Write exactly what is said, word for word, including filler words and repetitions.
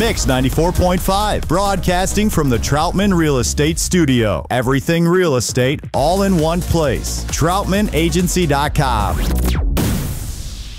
Mix ninety-four point five, broadcasting from the Troutman Real Estate Studio. Everything real estate, all in one place. Troutman Agency dot com.